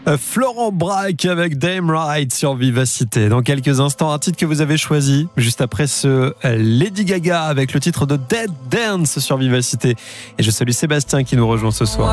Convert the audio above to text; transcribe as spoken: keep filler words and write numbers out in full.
Euh, Florent Braque avec Damn Right sur Vivacité. Dans quelques instants, un titre que vous avez choisi. Juste après ce euh, Lady Gaga avec le titre de Dead Dance sur Vivacité. Et je salue Sébastien qui nous rejoint ce soir.